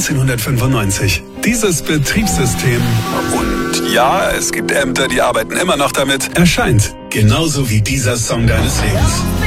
1995. Dieses Betriebssystem, und ja, es gibt Ämter, die arbeiten immer noch damit, erscheint genauso wie dieser Song deines Lebens.